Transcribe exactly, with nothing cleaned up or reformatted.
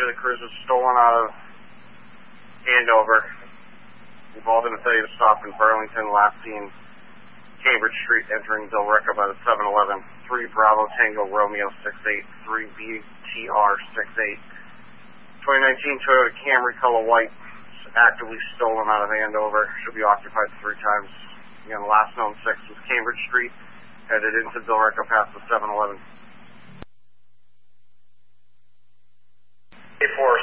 of the cruiser stolen out of Andover. Involved in a failure to stop in Burlington, last seen Cambridge Street entering Billerica by the seven eleven. three Bravo Tango Romeo six eight, three B T R six eight. twenty nineteen Toyota Camry color white, actively stolen out of Andover. Should be occupied three times. Again, the last known six was Cambridge Street, headed into Billerica past the seven eleven. eight four